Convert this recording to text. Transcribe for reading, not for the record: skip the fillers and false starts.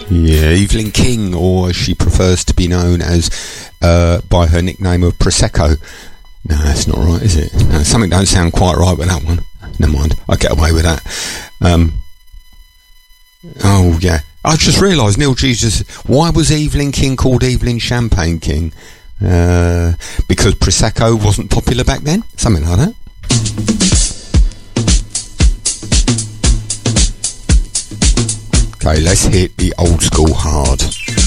Yeah, Evelyn King, or as she prefers to be known as by her nickname of Prosecco. No, that's not right, is it? No, something don't sound quite right with that one. Never mind, I'll get away with that. Oh, yeah. I just realised, Neil Jesus, why was Evelyn King called Evelyn Champagne King? Because Prosecco wasn't popular back then? Something like that. Okay, let's hit the old school hard.